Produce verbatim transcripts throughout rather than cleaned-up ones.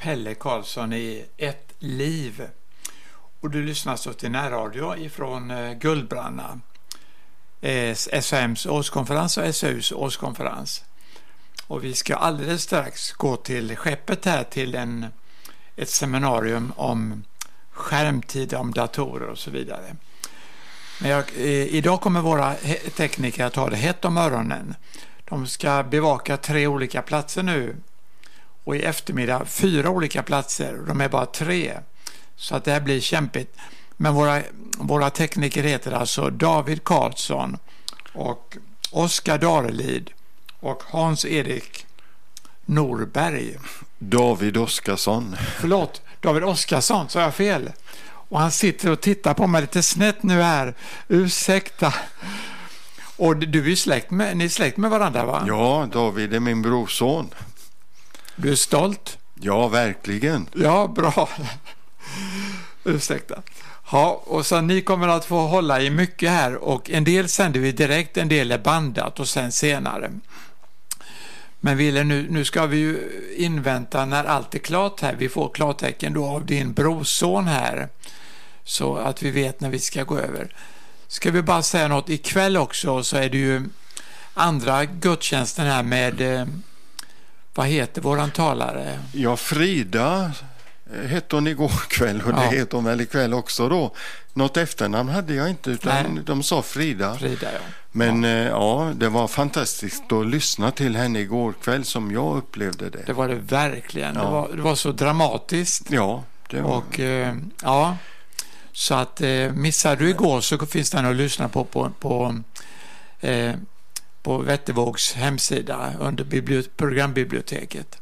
Pelle Karlsson i Ett liv. Och du lyssnar så till närradio ifrån Gullbranna. S H M:s årskonferens och S U:s årskonferens. Och vi ska alldeles strax gå till skeppet här till en, ett seminarium om skärmtid, om datorer och så vidare. Men jag, eh, idag kommer våra tekniker att ha det hett om öronen. De ska bevaka tre olika platser nu. Och i eftermiddag fyra olika platser. De är bara tre. Så att det här blir kämpigt. Men våra, våra tekniker heter alltså David Karlsson och Oskar Darelid och Hans-Erik Norberg. David Oskarsson. Förlåt, David Oskarsson, så har jag fel. Och han sitter och tittar på mig lite snett nu här. Ursäkta. Och du är släkt med, ni är släkt med varandra, va? Ja, David är min brorson. Du är stolt? Ja, verkligen. Ja, bra. Ursäkta. Ja, och så ni kommer att få hålla i mycket här, och en del sänder vi direkt, en del är bandat och sen senare. Men Wille, nu, nu ska vi ju invänta när allt är klart här. Vi får klartecken då av din brorson här, så att vi vet när vi ska gå över. Ska vi bara säga något, ikväll också så är det ju andra gudstjänsten här med, eh, vad heter våran talare? Ja, Frida hette hon igår kväll och det ja. heter hon väl ikväll också då. Något efternamn hade jag inte, utan Nej. de sa Frida. Frida ja. Men ja. Eh, ja, det var fantastiskt att lyssna till henne igår kväll som jag upplevde det. Det var det verkligen. Ja. Det, var, det var så dramatiskt. Ja, det var. Och eh, ja, så att eh, missade du igår så finns det att lyssna på på, på, eh, på Vättervågs hemsida under bibliot- programbiblioteket.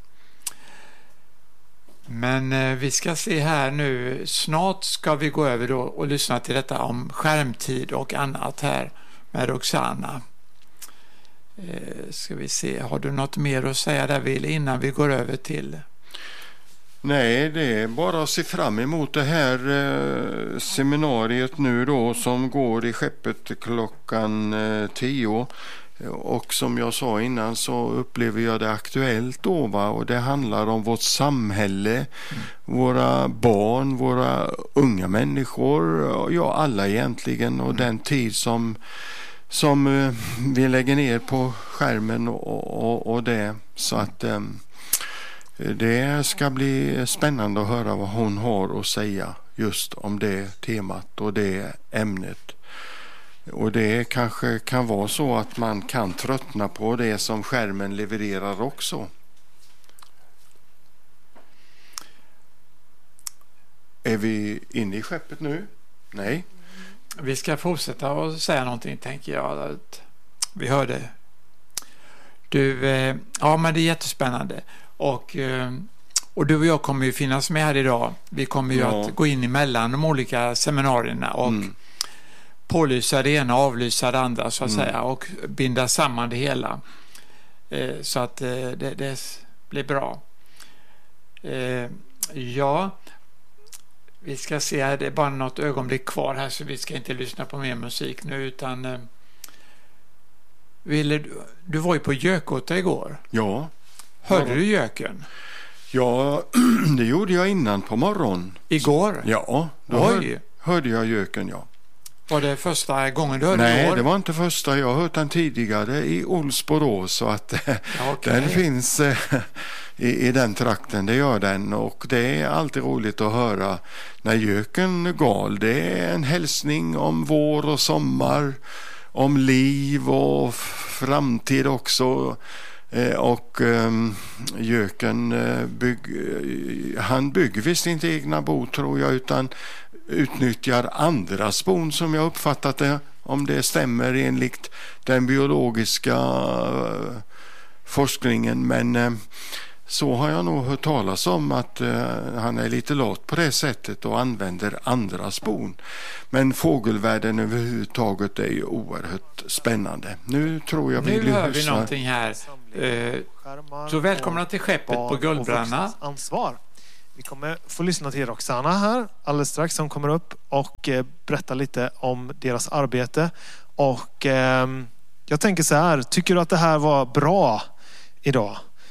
Men eh, vi ska se här nu, snart ska vi gå över då och lyssna till detta om skärmtid och annat här med Roxana. Eh, ska vi se, har du något mer att säga där, Will, innan vi går över till? Nej, det är bara att se fram emot det här eh, seminariet nu då som går i skeppet klockan eh, tio. Och som jag sa innan så upplever jag det aktuellt då, va? Och det handlar om vårt samhälle, mm. våra barn, våra unga människor, ja alla egentligen, och mm. den tid som, som uh, vi lägger ner på skärmen och, och, och det. Så att um, det ska bli spännande att höra vad hon har att säga just om det temat och det ämnet. Och det kanske kan vara så att man kan tröttna på det som skärmen levererar också. Är vi inne i skeppet nu? Nej. Vi ska fortsätta och säga någonting, tänker jag. Vi hörde. Du, eh, ja men det är jättespännande. Och, eh, och du och jag kommer ju finnas med här idag. Vi kommer ju ja. att gå in emellan de olika seminarierna och mm. pålysa det ena och avlysa det andra så att mm. säga, och binda samman det hela eh, så att eh, det, det blir bra. Eh, ja, vi ska se här, det är bara något ögonblick kvar här så vi ska inte lyssna på mer musik nu, utan eh, Ville, du, du var ju på Gökåta igår. Ja. Hörde ja. du göken? Ja, det gjorde jag innan på morgon. Igår? Ja, då hör, hörde jag göken, ja. Var det första gången du hörde Nej, år? det var inte första. Jag har hört den tidigare i Olsborås, så att ja, okay. den finns eh, i, i den trakten, det gör den. Och det är alltid roligt att höra när göken gal. Det är en hälsning om vår och sommar, om liv och framtid också. Eh, och eh, göken eh, bygg, eh, han bygger visst inte egna bo, tror jag, utan utnyttjar andras bon, som jag uppfattat det, om det stämmer enligt den biologiska uh, forskningen. Men uh, så har jag nog hört talas om att uh, han är lite lat på det sättet och använder andras bon. Men fågelvärlden överhuvudtaget är ju oerhört spännande. Nu tror jag vi Nu lyssnar. hör vi någonting här. Uh, så välkomna till skeppet på Gullbranna. Ansvar. Vi kommer få lyssna till Roxana här alldeles strax, som kommer upp och eh, berätta lite om deras arbete. Och eh, jag tänker så här, tycker du att det här var bra idag?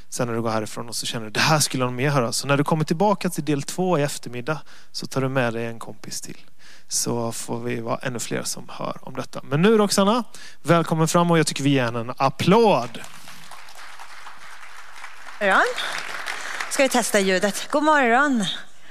sen när du går härifrån och så känner du det här skulle de mer höra. Så när du kommer tillbaka till del två i eftermiddag så tar du med dig en kompis till. Så får vi vara ännu fler som hör om detta. Men nu Roxana, välkommen fram och jag tycker vi ger en applåd. Ja. Ska vi testa ljudet? God morgon.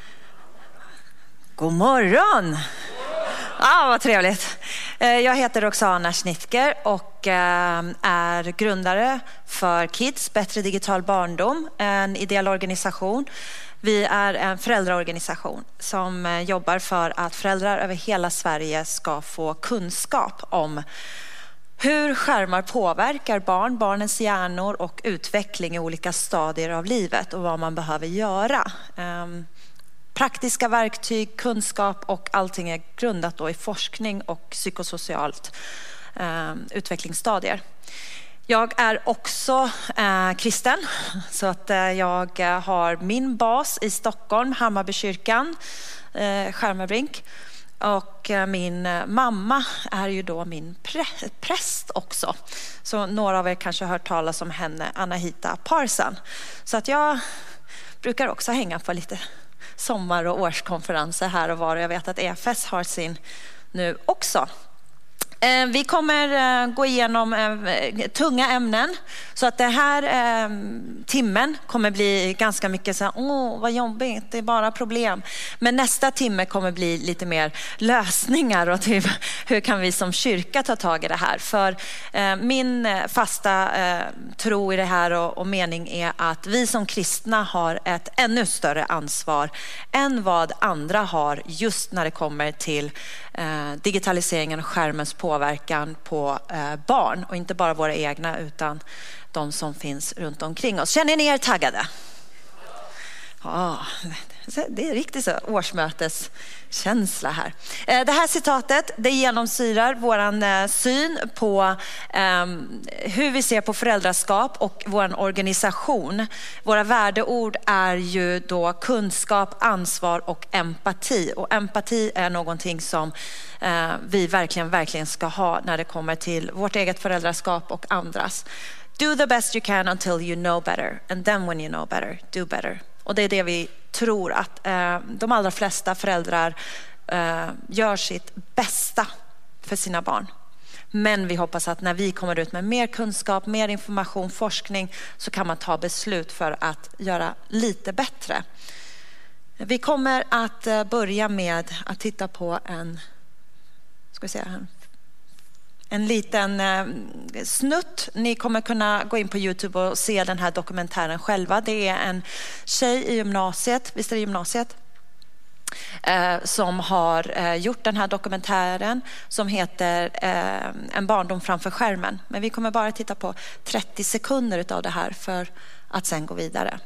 God morgon. Ah, vad trevligt. Jag heter Roxana Schnittger och är grundare för Kids, Bättre digital barndom, en ideell organisation. Vi är en föräldraorganisation som jobbar för att föräldrar över hela Sverige ska få kunskap om hur skärmar påverkar barn, barnens hjärnor och utveckling i olika stadier av livet och vad man behöver göra. Praktiska verktyg, kunskap och allting är grundat då i forskning och psykosocialt utvecklingsstadier. Jag är också eh, kristen, så att eh, jag har min bas i Stockholm, Hammarbykyrkan, eh, Skärmarbrink. Och eh, min mamma är ju då min prä- präst också. Så några av er kanske har hört talas om henne, Anahita Parsan. Så att jag brukar också hänga på lite sommar- och årskonferenser här och var. Jag vet att E F S har sin nu också. Vi kommer gå igenom tunga ämnen så att det här timmen kommer bli ganska mycket så här, åh vad jobbigt, det är bara problem. Men nästa timme kommer bli lite mer lösningar och typ, hur kan vi som kyrka ta tag i det här? För min fasta tro i det här och, och mening är att vi som kristna har ett ännu större ansvar än vad andra har just när det kommer till digitaliseringen och skärmens påverkan på barn. Och inte bara våra egna utan de som finns runt omkring oss. Känner ni er taggade? Ja, det är riktigt så årsmöteskänsla här. Det här citatet, det genomsyrar våran syn på um, hur vi ser på föräldraskap och vår organisation. Våra värdeord är ju då kunskap, ansvar och empati. Och empati är någonting som uh, vi verkligen, verkligen ska ha när det kommer till vårt eget föräldraskap och andras. Do the best you can until you know better. And then when you know better, do better. Och det är det vi tror att eh, de allra flesta föräldrar eh, gör sitt bästa för sina barn. Men vi hoppas att när vi kommer ut med mer kunskap, mer information, forskning så kan man ta beslut för att göra lite bättre. Vi kommer att eh, börja med att titta på en, ska vi säga, en En liten eh, snutt. Ni kommer kunna gå in på YouTube och se den här dokumentären själva. Det är en tjej i gymnasiet, visst är det gymnasiet, eh, som har eh, gjort den här dokumentären som heter eh, En barndom framför skärmen. Men vi kommer bara titta på trettio sekunder av det här för att sen gå vidare.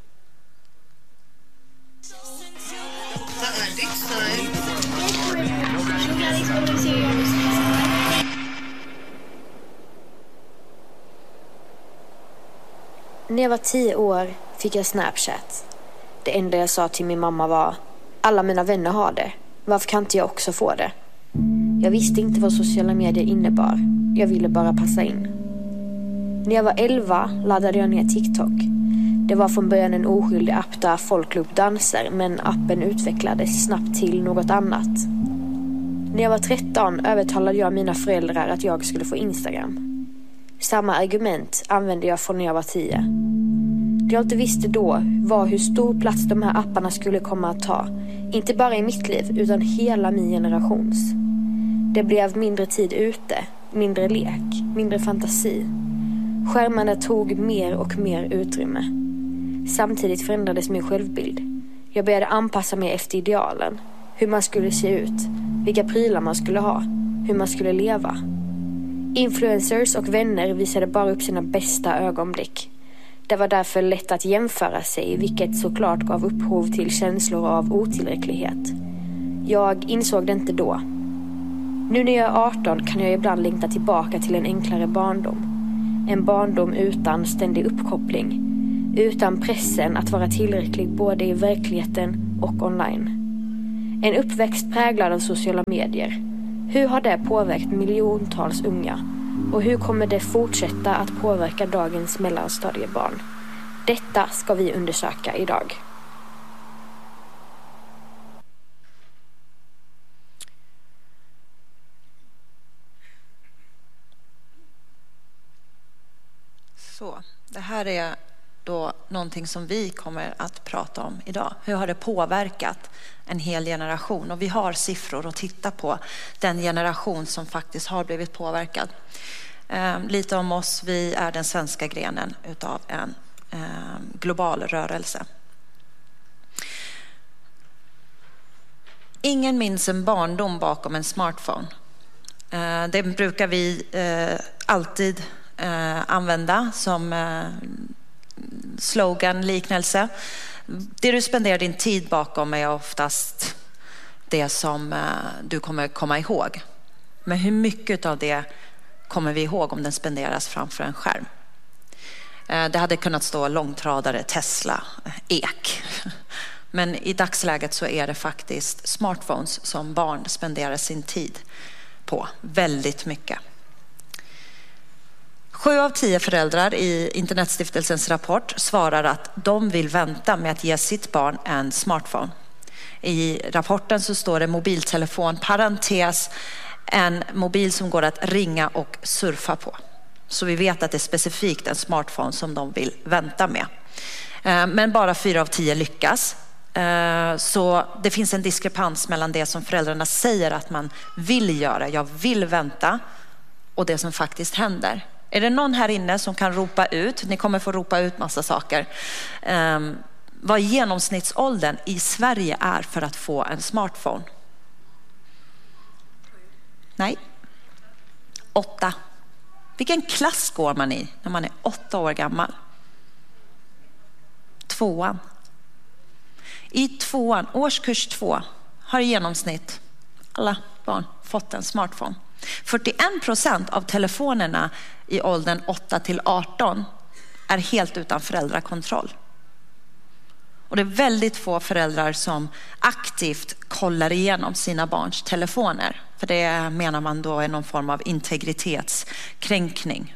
När jag var tio år fick jag Snapchat. Det enda jag sa till min mamma var: alla mina vänner har det. Varför kan inte jag också få det? Jag visste inte vad sociala medier innebar. Jag ville bara passa in. När jag var elva laddade jag ner TikTok. Det var från början en oskyldig app där folk la upp danser, men appen utvecklades snabbt till något annat. När jag var tretton övertalade jag mina föräldrar att jag skulle få Instagram. Samma argument använde jag från när jag var tio. Det jag inte visste då var hur stor plats de här apparna skulle komma att ta. Inte bara i mitt liv utan hela min generations. Det blev mindre tid ute, mindre lek, mindre fantasi. Skärmarna tog mer och mer utrymme. Samtidigt förändrades min självbild. Jag började anpassa mig efter idealen. Hur man skulle se ut, vilka prylar man skulle ha, hur man skulle leva. Influencers och vänner visade bara upp sina bästa ögonblick. Det var därför lätt att jämföra sig, vilket såklart gav upphov till känslor av otillräcklighet. Jag insåg det inte då. Nu när jag är arton kan jag ibland längta tillbaka till en enklare barndom. En barndom utan ständig uppkoppling. Utan pressen att vara tillräcklig både i verkligheten och online. En uppväxt präglad av sociala medier. Hur har det påverkat miljontals unga? Och hur kommer det fortsätta att påverka dagens mellanstadiebarn? Detta ska vi undersöka idag. Så, det här är då någonting som vi kommer att prata om idag. Hur har det påverkat en hel generation? Och vi har siffror att titta på den generation som faktiskt har blivit påverkad. Eh, lite om oss, vi är den svenska grenen utav en eh, global rörelse. Ingen minns en barndom bakom en smartphone. Eh, det brukar vi eh, alltid eh, använda som eh, slogan, liknelse. Det du spenderar din tid bakom är oftast det som eh, du kommer komma ihåg. Men hur mycket av det kommer vi ihåg om den spenderas framför en skärm? Eh, det hade kunnat stå långtradare, Tesla, ek. Men i dagsläget så är det faktiskt smartphones som barn spenderar sin tid på väldigt mycket. Sju av tio föräldrar i Internetstiftelsens rapport svarar att de vill vänta med att ge sitt barn en smartphone. I rapporten så står det mobiltelefon, parentes, en mobil som går att ringa och surfa på. Så vi vet att det är specifikt en smartphone som de vill vänta med. Men bara fyra av tio lyckas. Så det finns en diskrepans mellan det som föräldrarna säger att man vill göra, jag vill vänta, och det som faktiskt händer. Är det någon här inne som kan ropa ut, ni kommer få ropa ut massa saker, um, vad genomsnittsåldern i Sverige är för att få en smartphone? Nej. Åtta. Vilken klass går man i när man är åtta år gammal? Tvåan. I tvåan, årskurs två, har i genomsnitt alla barn fått en smartphone. fyrtioen procent av telefonerna i åldern åtta till arton är helt utan föräldrakontroll. Och det är väldigt få föräldrar som aktivt kollar igenom sina barns telefoner. För det menar man då är någon form av integritetskränkning.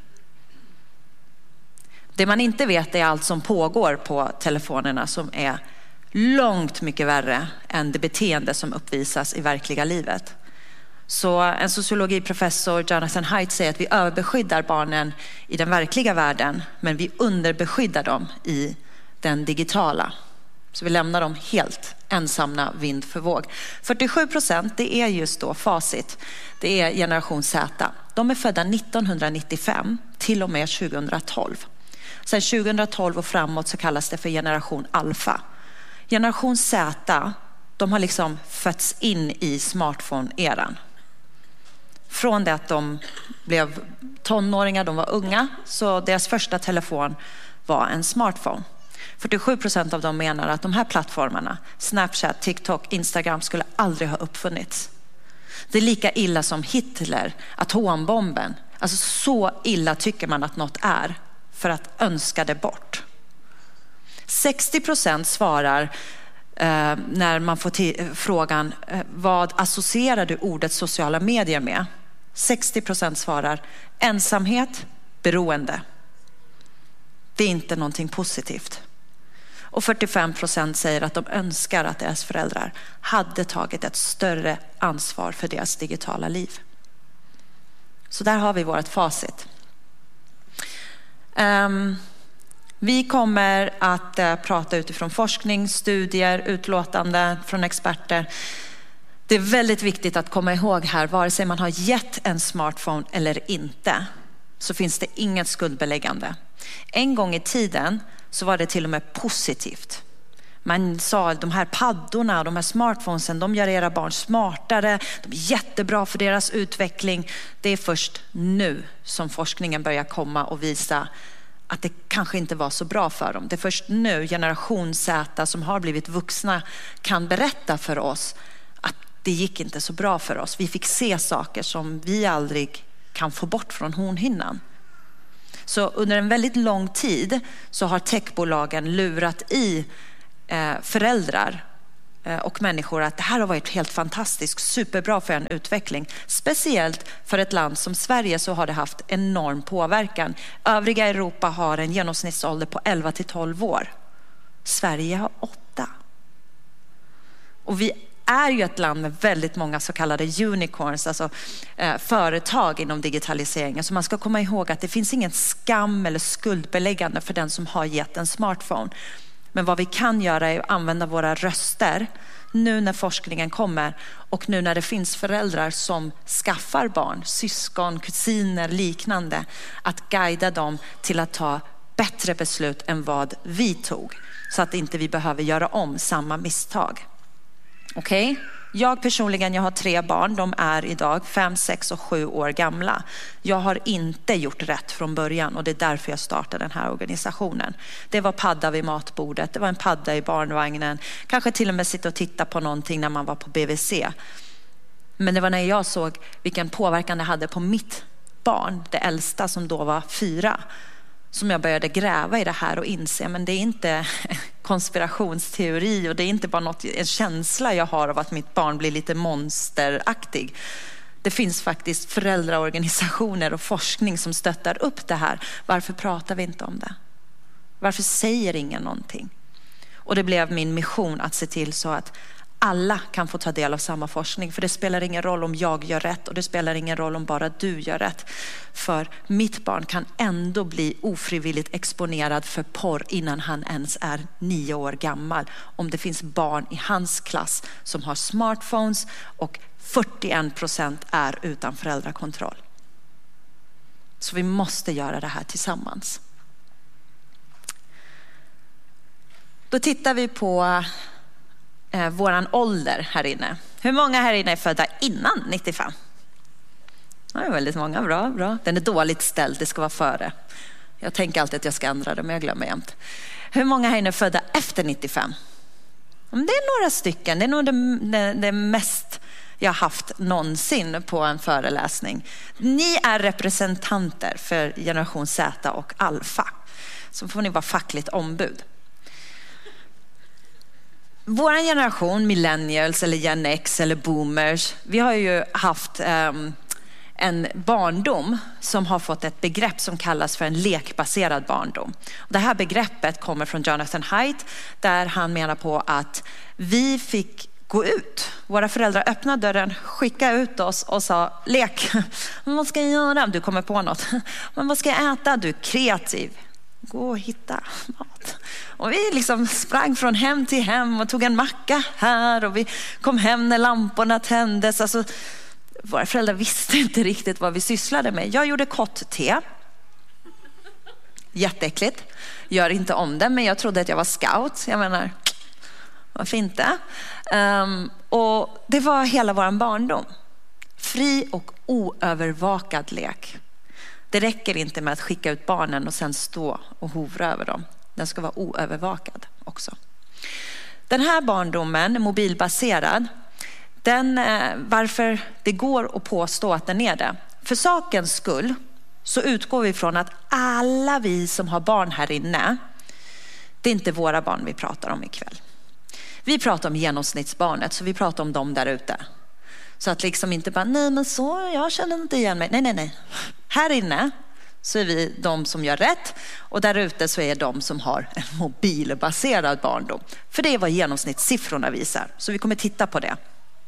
Det man inte vet är allt som pågår på telefonerna som är långt mycket värre än det beteende som uppvisas i verkliga livet. Så en sociologiprofessor, Jonathan Haidt, säger att vi överbeskyddar barnen i den verkliga världen, men vi underbeskyddar dem i den digitala. Så vi lämnar dem helt ensamma vind för våg. fyrtiosju procent, det är just då facit. Det är generation Z. De är födda nittonhundranittiofem till och med tjugohundratolv. Sen tjugohundratolv och framåt så kallas det för generation alfa. Generation Z, de har liksom fötts in i smartphone-eran. Från det att de blev tonåringar, de var unga, så deras första telefon var en smartphone. fyrtiosju procent av dem menar att de här plattformarna, Snapchat, TikTok, Instagram, skulle aldrig ha uppfunnits. Det är lika illa som Hitler, atombomben. Alltså så illa tycker man att något är för att önska det bort. sextio procent svarar eh, när man får t- frågan eh, vad associerar du ordet sociala medier med? sextio procent svarar ensamhet, beroende. Det är inte någonting positivt. Och fyrtiofem procent säger att de önskar att deras föräldrar hade tagit ett större ansvar för deras digitala liv. Så där har vi vårt facit. Um, vi kommer att uh, prata utifrån forskning, studier, utlåtande från experter. Det är väldigt viktigt att komma ihåg här, vare sig man har gett en smartphone eller inte, så finns det inget skuldbeläggande. En gång i tiden så var det till och med positivt. Man sa att de här paddorna och de här smartphonesen, de gör era barn smartare, de är jättebra för deras utveckling. Det är först nu som forskningen börjar komma och visa att det kanske inte var så bra för dem. Det är först nu generation Z som har blivit vuxna kan berätta för oss att det gick inte så bra för oss. Vi fick se saker som vi aldrig kan få bort från hornhinnan. Så under en väldigt lång tid så har techbolagen lurat i eh, föräldrar och människor att det här har varit helt fantastiskt, superbra för en utveckling. Speciellt för ett land som Sverige så har det haft enorm påverkan. Övriga Europa har en genomsnittsålder på elva till tolv år. Sverige har åtta. Och vi är ju ett land med väldigt många så kallade unicorns, alltså eh, företag inom digitaliseringen. Så man ska komma ihåg att det finns ingen skam eller skuldbeläggande för den som har gett en smartphone. Men vad vi kan göra är att använda våra röster nu när forskningen kommer och nu när det finns föräldrar som skaffar barn, syskon, kusiner, liknande, att guida dem till att ta bättre beslut än vad vi tog. Så att inte vi behöver göra om samma misstag. Okej? Okay? Jag personligen, jag har tre barn. De är idag fem, sex och sju år gamla. Jag har inte gjort rätt från början och det är därför jag startade den här organisationen. Det var padda vid matbordet, det var en padda i barnvagnen. Kanske till och med sitta och titta på någonting när man var på B V C. Men det var när jag såg vilken påverkan det hade på mitt barn, det äldsta som då var fyra, som jag började gräva i det här och inse, men det är inte konspirationsteori och det är inte bara något, en känsla jag har av att mitt barn blir lite monsteraktig. Det finns faktiskt föräldraorganisationer och forskning som stöttar upp det här. Varför pratar vi inte om det? Varför säger ingen någonting? Och det blev min mission att se till så att alla kan få ta del av samma forskning. För det spelar ingen roll om jag gör rätt och det spelar ingen roll om bara du gör rätt. För mitt barn kan ändå bli ofrivilligt exponerad för porr innan han ens är nio år gammal. Om det finns barn i hans klass som har smartphones och fyrtioen procent är utan föräldrakontroll. Så vi måste göra det här tillsammans. Då tittar vi på Eh, våran ålder här inne. Hur många här inne är födda innan nittiofem? Ja, det är väldigt många, bra, bra. Den är dåligt ställd, det ska vara före. Jag tänker alltid att jag ska ändra det, men jag glömmer jämt. Hur många här inne är födda efter nittiofem? Det är några stycken, det är nog det, det, det mest jag har haft någonsin på en föreläsning. Ni är representanter för generation Z och alfa. Så får ni vara fackligt ombud. Vår generation, millennials eller Gen X eller boomers, vi har ju haft um, en barndom som har fått ett begrepp som kallas för en lekbaserad barndom. Det här begreppet kommer från Jonathan Haidt där han menar på att vi fick gå ut. Våra föräldrar öppnade dörren, skickade ut oss och sa lek. Men vad ska jag göra? Du kommer på något. Men vad ska jag äta? Du är kreativ. Gå och hitta mat. Och vi liksom sprang från hem till hem och tog en macka här och vi kom hem när lamporna tändes. Alltså, våra föräldrar visste inte riktigt vad vi sysslade med. Jag gjorde kott-te. Jätteäckligt. Gör inte om det, men jag trodde att jag var scout. Jag menar, varför inte? Um, och det var hela vår barndom. Fri och oövervakad lek. Det räcker inte med att skicka ut barnen och sen stå och hovra över dem. Den ska vara oövervakad också. Den här barndomen, mobilbaserad, den, varför det går att påstå att den är det. För sakens skull så utgår vi från att alla vi som har barn här inne, det är inte våra barn vi pratar om ikväll. Vi pratar om genomsnittsbarnet, så vi pratar om dem där ute. Så att liksom inte bara, nej men så, jag känner inte igen mig. Nej, nej, nej. Här inne så är vi de som gör rätt och där ute så är de som har en mobilbaserad barndom. För det är vad genomsnittssiffrorna visar. Så vi kommer titta på det.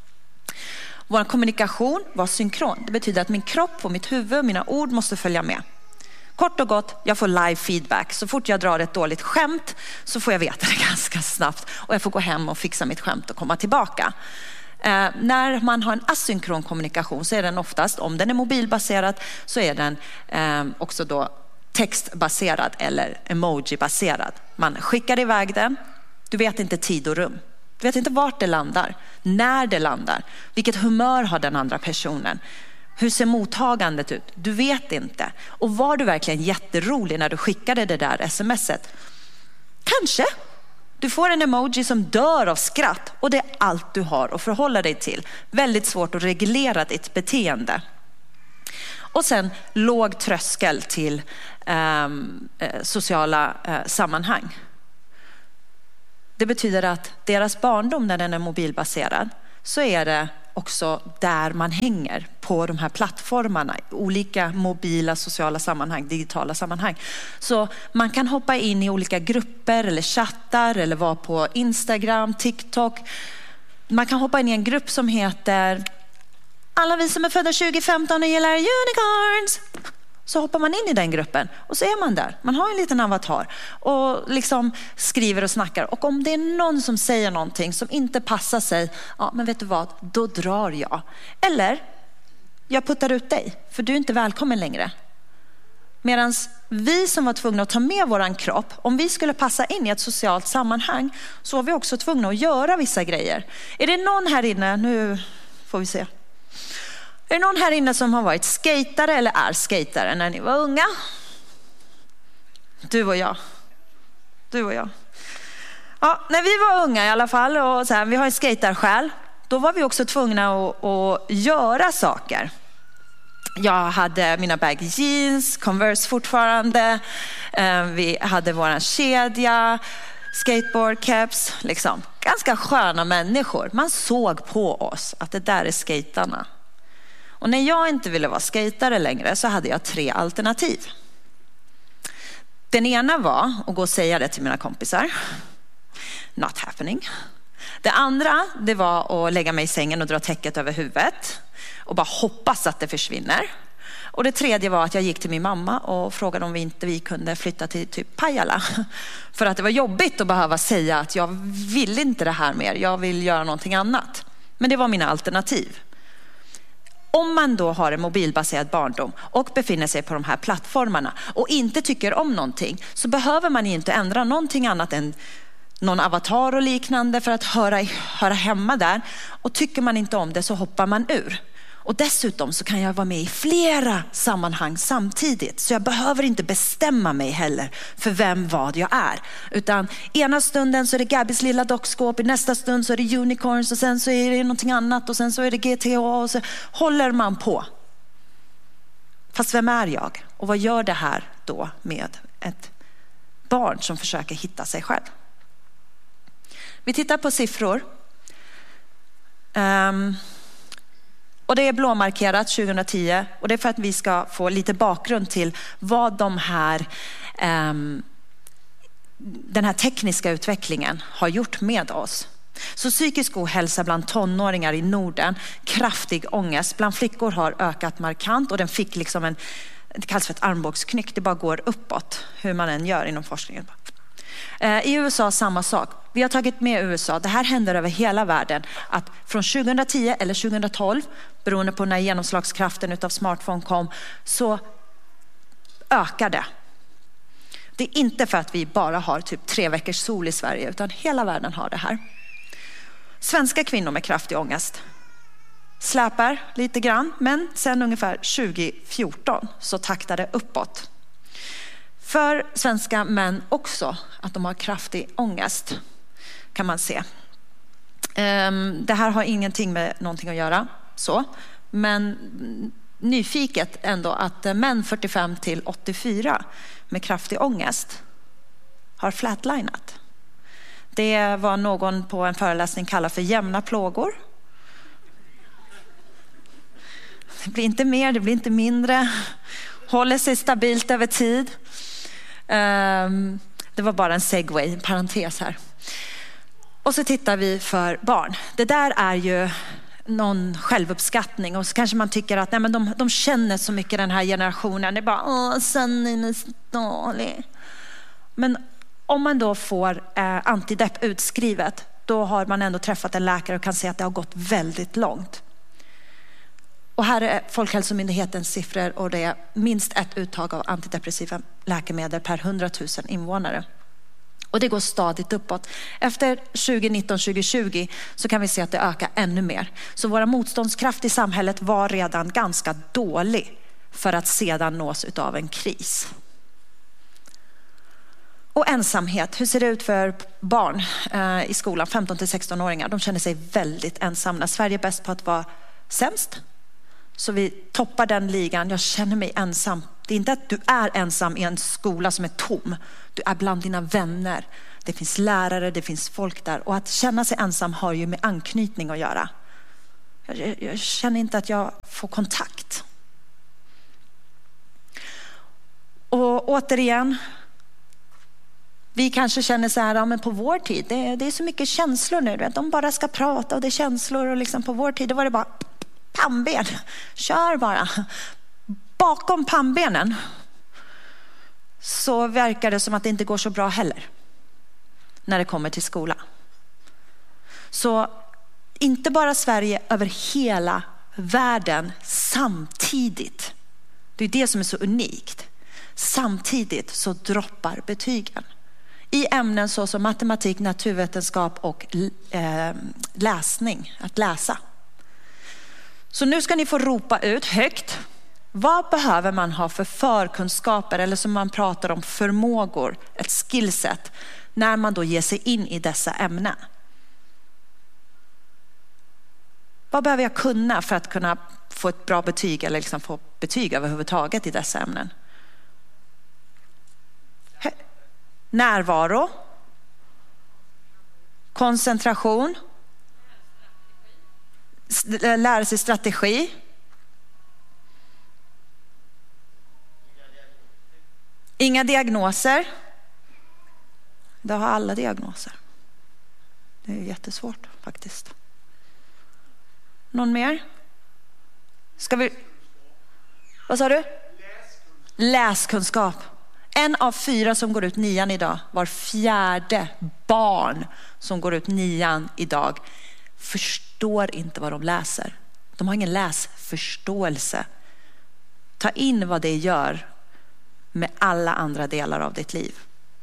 Vår kommunikation var synkron. Det betyder att min kropp och mitt huvud och mina ord måste följa med. Kort och gott, jag får live feedback. Så fort jag drar ett dåligt skämt så får jag veta det ganska snabbt. Och jag får gå hem och fixa mitt skämt och komma tillbaka. Eh, när man har en asynkron kommunikation så är den oftast, om den är mobilbaserad, så är den eh, också då textbaserad eller emojibaserad. Man skickar iväg den, du vet inte tid och rum. Du vet inte vart det landar, när det landar, vilket humör har den andra personen. Hur ser mottagandet ut? Du vet inte. Och var du verkligen jätterolig när du skickade det där smset? Kanske. Du får en emoji som dör av skratt och det är allt du har att förhålla dig till. Väldigt svårt att reglera ditt beteende. Och sen låg tröskel till eh, sociala eh, sammanhang. Det betyder att deras barndom, när den är mobilbaserad, så är det också där man hänger på de här plattformarna, olika mobila sociala sammanhang, digitala sammanhang. Så man kan hoppa in i olika grupper eller chattar eller vara på Instagram, TikTok. Man kan hoppa in i en grupp som heter alla vi som är födda tjugo femton och gillar unicorns. Så hoppar man in i den gruppen och så är man där. Man har en liten avatar och liksom skriver och snackar. Och om det är någon som säger någonting som inte passar sig, ja men vet du vad, då drar jag. Eller jag puttar ut dig för du är inte välkommen längre. Medan vi som var tvungna att ta med våran kropp, om vi skulle passa in i ett socialt sammanhang, så var vi också tvungna att göra vissa grejer. Är det någon här inne, nu får vi se. Är det någon här inne som har varit skatare eller är skatare när ni var unga? Du och jag. Du och jag. Ja, när vi var unga i alla fall, och så här, vi har en skatarsjäl, då var vi också tvungna att, att göra saker. Jag hade mina baggy jeans, Converse fortfarande. Vi hade våran kedja, skateboard caps, liksom. Ganska sköna människor. Man såg på oss att det där är skatarna. Och när jag inte ville vara skatare längre så hade jag tre alternativ. Den ena var att gå och säga det till mina kompisar. Not happening. Det andra, det var att lägga mig i sängen och dra täcket över huvudet. Och bara hoppas att det försvinner. Och det tredje var att jag gick till min mamma och frågade om vi inte vi kunde flytta till typ Pajala. För att det var jobbigt att behöva säga att jag vill inte det här mer. Jag vill göra någonting annat. Men det var mina alternativ. Om man då har en mobilbaserad barndom och befinner sig på de här plattformarna och inte tycker om någonting, så behöver man inte ändra någonting annat än någon avatar och liknande för att höra, höra hemma där. Och tycker man inte om det så hoppar man ur. Och dessutom så kan jag vara med i flera sammanhang samtidigt. Så jag behöver inte bestämma mig heller för vem vad jag är. Utan ena stunden så är det Gabbys lilla dockskåp, i nästa stund så är det unicorns och sen så är det någonting annat och sen så är det G T A och så håller man på. Fast vem är jag? Och vad gör det här då med ett barn som försöker hitta sig själv? Vi tittar på siffror. Um, Och det är blåmarkerat tjugohundratio och det är för att vi ska få lite bakgrund till vad de här, um, den här tekniska utvecklingen har gjort med oss. Så psykisk ohälsa bland tonåringar i Norden, kraftig ångest bland flickor har ökat markant och den fick liksom en, det kallas för ett armbågsknyck, det bara går uppåt hur man än gör inom forskningen. I U S A samma sak. Vi har tagit med U S A. Det här händer över hela världen. Att från tjugohundratio eller tjugohundratolv, beroende på när genomslagskraften utav smartphone kom, så ökar det. Det är inte för att vi bara har typ tre veckors sol i Sverige, utan hela världen har det här. Svenska kvinnor med kraftig ångest släpar lite grann, men sen ungefär tjugo fjorton så taktar det uppåt. För svenska män också att de har kraftig ångest kan man se. Det här har ingenting med någonting att göra så, men nyfiket ändå att män fyrtiofem till åttiofyra med kraftig ångest har flatlinat. Det var någon på en föreläsning kallar för jämna plågor. Det blir inte mer, det blir inte mindre. Håller sig stabilt över tid. Um, det var bara en segway, en parentes här. Och så tittar vi för barn. Det där är ju någon självuppskattning och så kanske man tycker att nej, men de, de känner så mycket den här generationen. Det är bara, åh, sen är det dålig. Men om man då får eh, antidepp utskrivet, då har man ändå träffat en läkare och kan se att det har gått väldigt långt. Och här är Folkhälsomyndighetens siffror och det är minst ett uttag av antidepressiva läkemedel per hundratusen invånare. Och det går stadigt uppåt. Efter tjugonitton tjugohundratjugo så kan vi se att det ökar ännu mer. Så våra motståndskraft i samhället var redan ganska dålig för att sedan nås av en kris. Och ensamhet, hur ser det ut för barn eh, i skolan, femton till sexton-åringar? De känner sig väldigt ensamma. Sverige är bäst på att vara sämst. Så vi toppar den ligan. Jag känner mig ensam. Det är inte att du är ensam i en skola som är tom. Du är bland dina vänner. det finns lärare, det finns folk där. Och att känna sig ensam har ju med anknytning att göra. Jag, jag känner inte att jag får kontakt. Och återigen, vi kanske känner så här, ja, men på vår tid, det, det är så mycket känslor nu. Att de bara ska prata och det är känslor. Och liksom på vår tid, det var det bara pannben. Kör bara. Bakom pannbenen så verkar det som att det inte går så bra heller när det kommer till skola. Så inte bara Sverige, över hela världen samtidigt. Det är det som är så unikt. Samtidigt så droppar betygen. I ämnen så som matematik, naturvetenskap och eh, läsning, att läsa. Så nu ska ni få ropa ut högt. Vad behöver man ha för förkunskaper, eller som man pratar om förmågor, ett skillset, när man då ger sig in i dessa ämnen? Vad behöver jag kunna för att kunna få ett bra betyg eller liksom få betyg överhuvudtaget i dessa ämnen? Närvaro, koncentration, lära sig strategi, inga diagnoser. Det har alla diagnoser. Det är jättesvårt faktiskt. Någon mer? Ska vi... Vad sa du? Läskunskap. Läskunskap. En av fyra som går ut nian idag, var fjärde barn som går ut nian idag, förstår inte vad de läser. De har ingen läsförståelse. Ta in vad det gör med alla andra delar av ditt liv.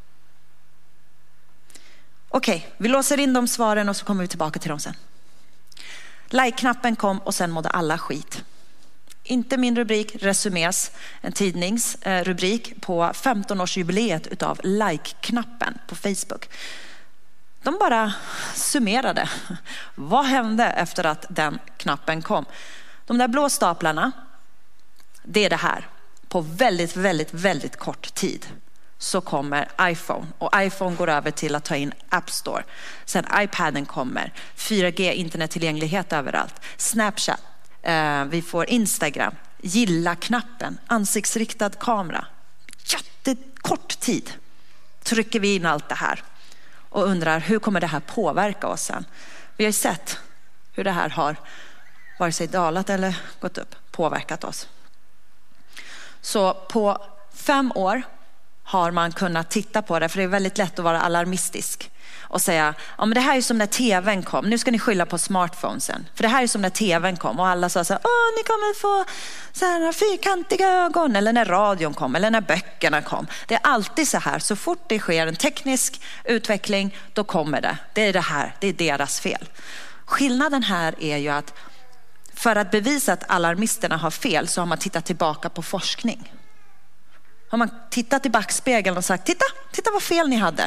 Okej, vi låser in de svaren och så kommer vi tillbaka till dem sen. Like-knappen kom och sen mådde alla skit. Inte min rubrik, Resumés, en tidningsrubrik på femton-årsjubileet utav like-knappen på Facebook. De bara summerade. Vad hände efter att den knappen kom? De där blå staplarna, det är det här. På väldigt, väldigt, väldigt kort tid så kommer iPhone. Och iPhone går över till att ta in App Store. Sen iPaden kommer. fyra G internettillgänglighet överallt. Snapchat. Eh, vi får Instagram. Gilla-knappen. Ansiktsriktad kamera. Jättekort tid trycker vi in allt det här. Och undrar, hur kommer det här påverka oss sen? Vi har ju sett hur det här har vare sig dalat eller gått upp. Påverkat oss. Så på fem år har man kunnat titta på det, för det är väldigt lätt att vara alarmistisk och säga, ja men det här är som när tvn kom, nu ska ni skylla på smartphonesen, för det här är som när tvn kom och alla sa så här, åh ni kommer få så här fyrkantiga ögon, eller när radion kom eller när böckerna kom. Det är alltid så här, så fort det sker en teknisk utveckling då kommer det, det är det här, det är deras fel. Skillnaden här är ju att för att bevisa att alarmisterna har fel så har man tittat tillbaka på forskning. Har man tittat i backspegeln och sagt, titta, titta vad fel ni hade.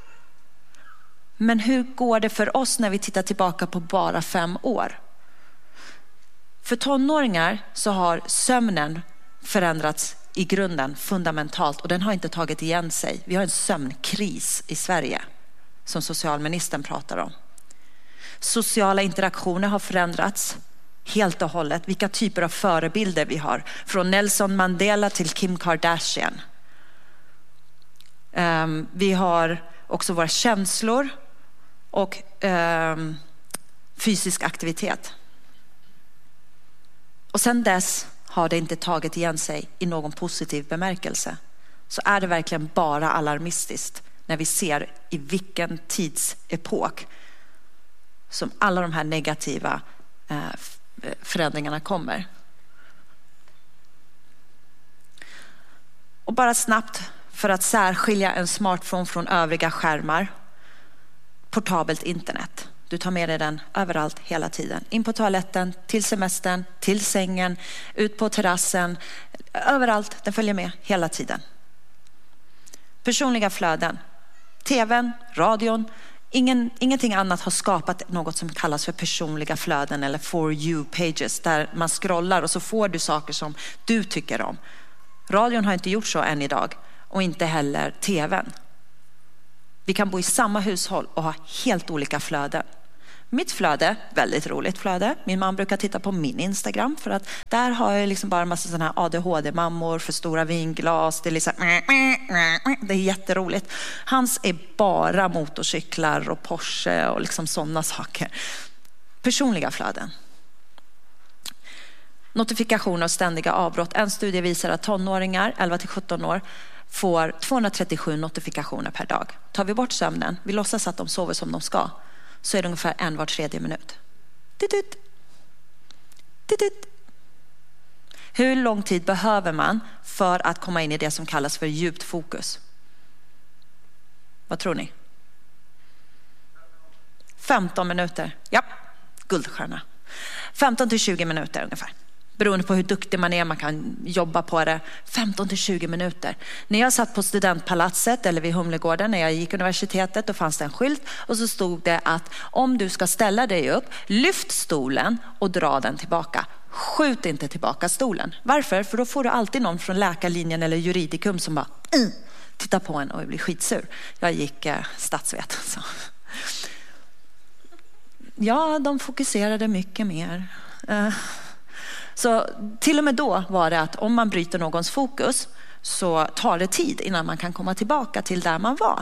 Men hur går det för oss när vi tittar tillbaka på bara fem år? För tonåringar så har sömnen förändrats i grunden fundamentalt och den har inte tagit igen sig. Vi har en sömnkris i Sverige som socialministern pratar om. Sociala interaktioner har förändrats helt och hållet. Vilka typer av förebilder vi har. Från Nelson Mandela till Kim Kardashian. Um, vi har också våra känslor och um, fysisk aktivitet. Och sen dess har det inte tagit igen sig i någon positiv bemärkelse. Så är det verkligen bara alarmistiskt när vi ser i vilken tidsepok som alla de här negativa uh, förändringarna kommer. Och bara snabbt för att särskilja en smartphone från övriga skärmar. Portabelt internet. Du tar med dig den överallt hela tiden. In på toaletten, till semestern, till sängen, ut på terrassen. Överallt, den följer med hela tiden. Personliga flöden. tvn, radion. Ingen, ingenting annat har skapat något som kallas för personliga flöden eller for you pages, där man scrollar och så får du saker som du tycker om. Radion har inte gjort så än idag och inte heller tvn. Vi kan bo i samma hushåll och ha helt olika flöden. Mitt flöde, väldigt roligt flöde. Min man brukar titta på min Instagram för att där har jag liksom bara en massa sådana här A D H D-mammor för stora vinglas. Det är, liksom, det är jätteroligt. Hans är bara motorcyklar och Porsche och liksom sådana saker. Personliga flöden. Notifikationer och ständiga avbrott. En studie visar att tonåringar, elva till sjutton år, får tvåhundratrettiosju notifikationer per dag. Tar vi bort sömnen, vi låtsas att de sover som de ska, så är det ungefär en var tredje minut. Titut. Titut. Hur lång tid behöver man för att komma in i det som kallas för djupt fokus? Vad tror ni? femton minuter. Ja, guldstjärna. femton till tjugo minuter ungefär. Beroende på hur duktig man är, man kan jobba på det. femton till tjugo minuter. När jag satt på studentpalatset eller vid Humlegården när jag gick universitetet, då fanns det en skylt och så stod det att om du ska ställa dig upp, lyft stolen och dra den tillbaka. Skjut inte tillbaka stolen. Varför? För då får du alltid någon från läkarlinjen eller juridikum som bara mm, tittar på en och blir skitsur. Jag gick eh, statsvet. Så. Ja, de fokuserade mycket mer. Uh. Så till och med då var det att om man bryter någons fokus så tar det tid innan man kan komma tillbaka till där man var.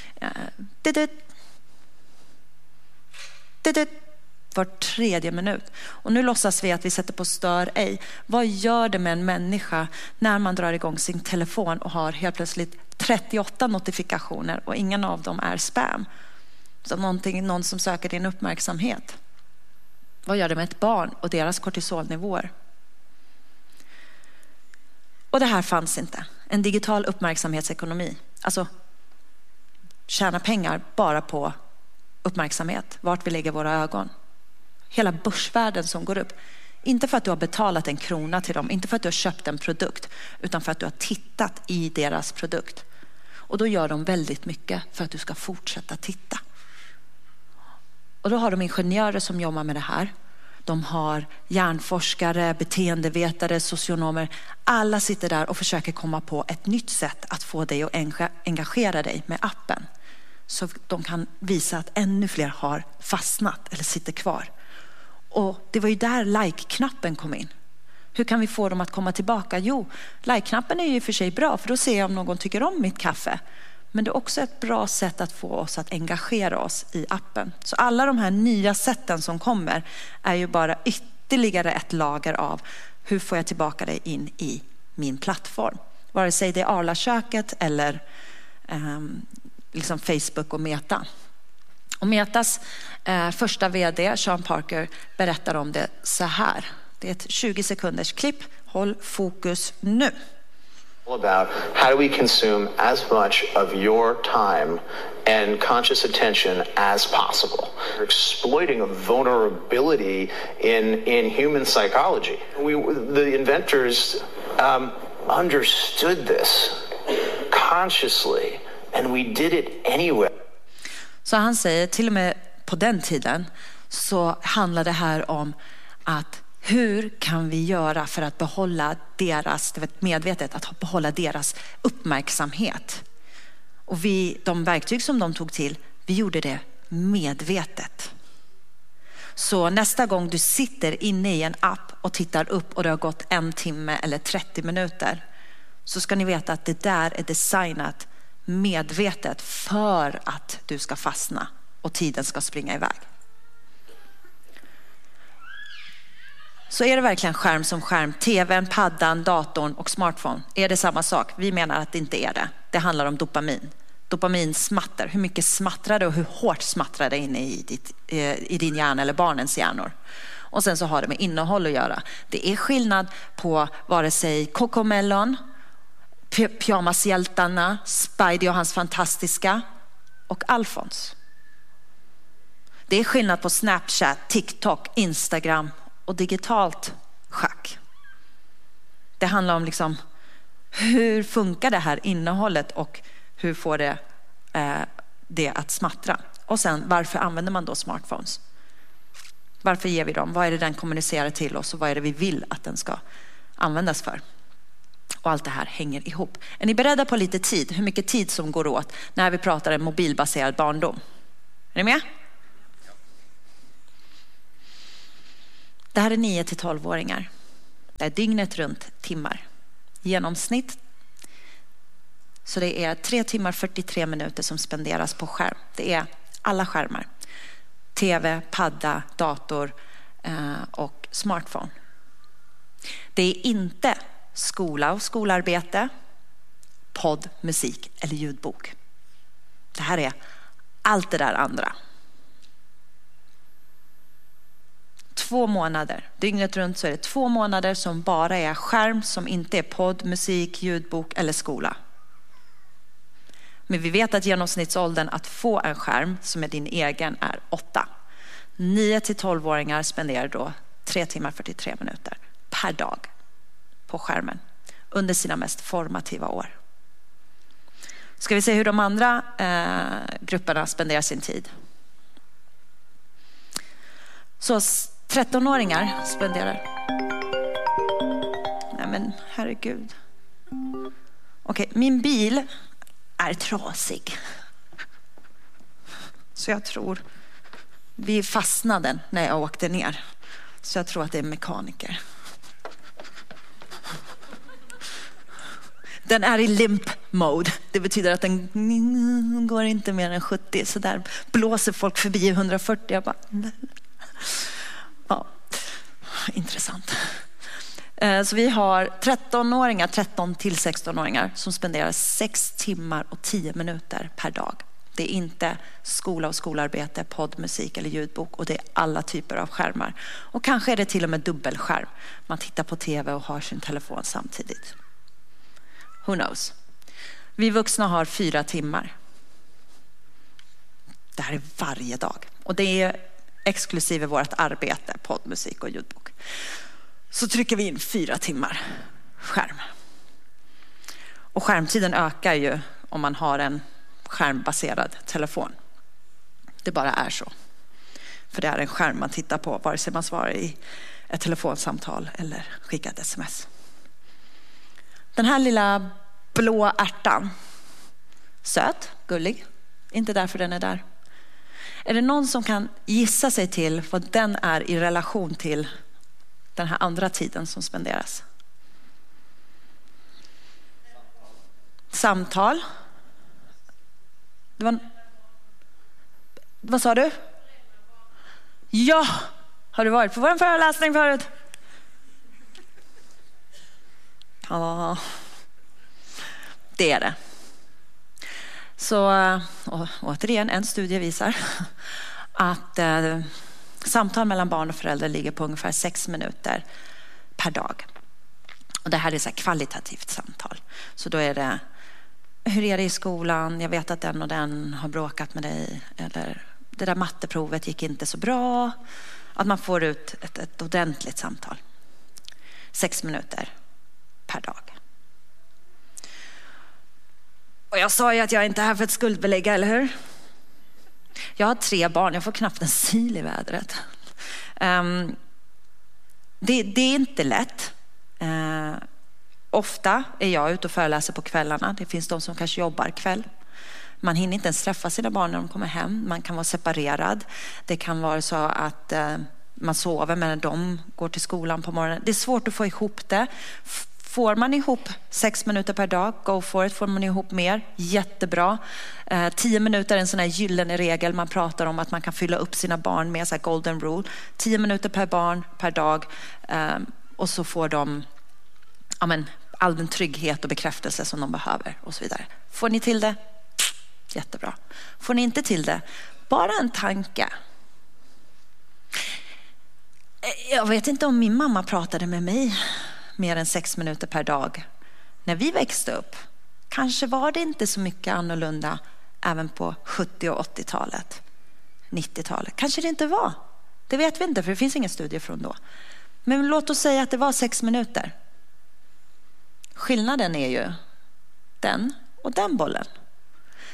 Var tredje minut. Och nu låtsas vi att vi sätter på stör ej. Vad gör det med en människa när man drar igång sin telefon och har helt plötsligt trettioåtta notifikationer och ingen av dem är spam? Så någonting, någon som söker din uppmärksamhet. Vad gör det med ett barn och deras kortisolnivåer? Och det här fanns inte. En digital uppmärksamhetsekonomi. Alltså tjäna pengar bara på uppmärksamhet. Vart vi lägger våra ögon. Hela börsvärden som går upp. Inte för att du har betalat en krona till dem. Inte för att du har köpt en produkt. Utan för att du har tittat i deras produkt. Och då gör de väldigt mycket för att du ska fortsätta titta. Och då har de ingenjörer som jobbar med det här. De har hjärnforskare, beteendevetare, socionomer. Alla sitter där och försöker komma på ett nytt sätt att få dig att engagera dig med appen. Så de kan visa att ännu fler har fastnat eller sitter kvar. Och det var ju där like-knappen kom in. Hur kan vi få dem att komma tillbaka? Jo, like-knappen är ju för sig bra för då ser jag om någon tycker om mitt kaffe. Men det är också ett bra sätt att få oss att engagera oss i appen. Så alla de här nya sätten som kommer är ju bara ytterligare ett lager av hur får jag tillbaka dig in i min plattform. Vare sig det är Arla-köket eller eh, liksom Facebook och Meta. Och Metas eh, första vd, Sean Parker, berättar om det så här. Det är ett tjugo sekunders klipp. Håll fokus nu. About how do we consume as much of your time and conscious attention as possible. We're exploiting a vulnerability in in human psychology. We, the inventors, um, understood this consciously, and we did it anyway. Så han säger till och med på den tiden så handlar det här om att hur kan vi göra för att behålla deras, det vet, medvetet, att behålla deras uppmärksamhet? Och vi, de verktyg som de tog till, vi gjorde det medvetet. Så nästa gång du sitter inne i en app och tittar upp och det har gått en timme eller trettio minuter, så ska ni veta att det där är designat medvetet för att du ska fastna och tiden ska springa iväg. Så är det verkligen skärm som skärm, tvn, paddan, datorn och smartphone? Är det samma sak? Vi menar att det inte är det. Det handlar om dopamin. Dopamin smattrar. Hur mycket smattrar det och hur hårt smattrar det inne i, ditt, i din hjärna eller barnens hjärnor? Och sen så har det med innehåll att göra. Det är skillnad på vare sig Cocomelon, Pyjamashjältarna, Spidey och hans fantastiska och Alfons. Det är skillnad på Snapchat, TikTok, Instagram och digitalt schack. Det handlar om liksom hur funkar det här innehållet och hur får det eh, det att smattra. Och sen varför använder man då smartphones? Varför ger vi dem? Vad är det den kommunicerar till oss och vad är det vi vill att den ska användas för? Och allt det här hänger ihop. Är ni beredda på lite tid? Hur mycket tid som går åt när vi pratar en mobilbaserad barndom? Är ni med? Det här är nio till tolv-åringar. Det är dygnet runt timmar. Genomsnitt. Så det är tre timmar fyrtiotre minuter som spenderas på skärm. Det är alla skärmar. Tv, padda, dator eh, och smartphone. Det är inte skola och skolarbete, podd, musik eller ljudbok. Det här är allt det där andra. Två månader. Dygnet runt så är det två månader som bara är skärm, som inte är podd, musik, ljudbok eller skola. Men vi vet att genomsnittsåldern att få en skärm som är din egen är åtta. nio till tolv-åringar spenderar då tre timmar fyrtiotre minuter per dag på skärmen under sina mest formativa år. Ska vi se hur de andra eh, grupperna spenderar sin tid. Så tretton-åringar spenderar. Nej men herregud. Okej, min bil är trasig. Så jag tror vi fastnade när jag åkte ner. Så jag tror att det är mekaniker. Den är i limp mode. Det betyder att den går inte mer än sjuttio. Så där blåser folk förbi hundrafyrtio. Jag bara... Ja, intressant. Så vi har tretton-åringar, tretton till sexton-åringar som spenderar sex timmar och tio minuter per dag. Det är inte skola och skolarbete, podd, musik eller ljudbok, och det är alla typer av skärmar. Och kanske är det till och med dubbelskärm. Man tittar på tv och har sin telefon samtidigt. Who knows? Vi vuxna har fyra timmar. Det här är varje dag. Och det är exklusive vårt arbete, podd, musik och ljudbok. Så trycker vi in fyra timmar skärm. Och skärmtiden ökar ju om man har en skärmbaserad telefon. Det bara är så. För det är en skärm man tittar på vare sig man svarar i ett telefonsamtal eller skickar ett sms. Den här lilla blå ärtan. Söt, gullig. Inte därför den är där. Är det någon som kan gissa sig till vad den är i relation till den här andra tiden som spenderas? Samtal. Det var... Vad sa du? Ja, har du varit på vår föreläsning förut? Ja, det är det. Så å, återigen, en studie visar att eh, samtal mellan barn och föräldrar ligger på ungefär sex minuter per dag. Och det här är så här kvalitativt samtal. Så då är det, hur är det i skolan? Jag vet att den och den har bråkat med dig. Eller det där matteprovet gick inte så bra. Att man får ut ett, ett ordentligt samtal. Sex minuter per dag. Och jag sa ju att jag inte är här för att skuldbelägga, eller hur? Jag har tre barn, jag får knappt en sil i vädret. Um, det, det är inte lätt. Uh, ofta är jag ute och föreläser på kvällarna. Det finns de som kanske jobbar kväll. Man hinner inte ens träffa sina barn när de kommer hem. Man kan vara separerad. Det kan vara så att uh, man sover när de går till skolan på morgonen. Det är svårt att få ihop det. Får man ihop sex minuter per dag, go for it. Får man ihop mer, jättebra. Eh, tio minuter är en sån här gyllene regel. Man pratar om att man kan fylla upp sina barn med så här golden rule. Tio minuter per barn per dag. Eh, och så får de ja, men, all den trygghet och bekräftelse som de behöver och så vidare. Får ni till det? Jättebra. Får ni inte till det? Bara en tanke. Jag vet inte om min mamma pratade med mig mer än sex minuter per dag när vi växte upp. Kanske var det inte så mycket annorlunda även på sjuttio- och åttiotalet, nittiotalet. Kanske det inte var. Det vet vi inte, för det finns inga studier från då. Men låt oss säga att det var sex minuter. Skillnaden är ju den och den bollen.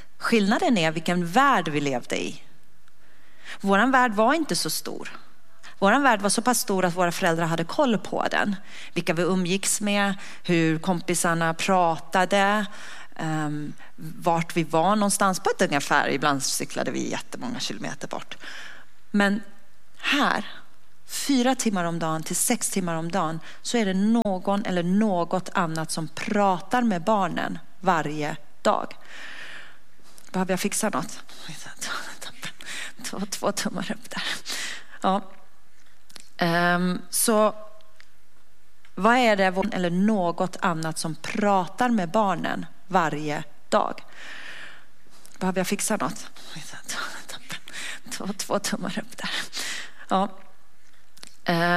Skillnaden är vilken värld vi levde i. Våran värld var inte så stor. Vår värld var så pass stor att våra föräldrar hade koll på den. Vilka vi umgicks med, hur kompisarna pratade, um, vart vi var någonstans på ett ungefär. Ibland cyklade vi jättemånga kilometer bort. Men här, fyra timmar om dagen till sex timmar om dagen, så är det någon eller något annat som pratar med barnen varje dag. Behöver jag fixa något? Två, två tummar upp där. Ja. Um, så vad är det eller något annat som pratar med barnen varje dag? Behöver jag fixa något? Två, två tummar upp där. Ja.